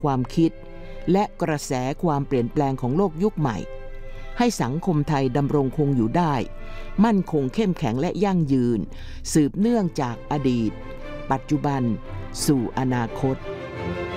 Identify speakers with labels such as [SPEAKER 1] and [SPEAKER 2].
[SPEAKER 1] ความคิดและกระแสความเปลี่ยนแปลงของโลกยุคใหม่ให้สังคมไทยดำรงคงอยู่ได้มั่นคงเข้มแข็งและยั่งยืนสืบเนื่องจากอดีตปัจจุบันสู่อนาคต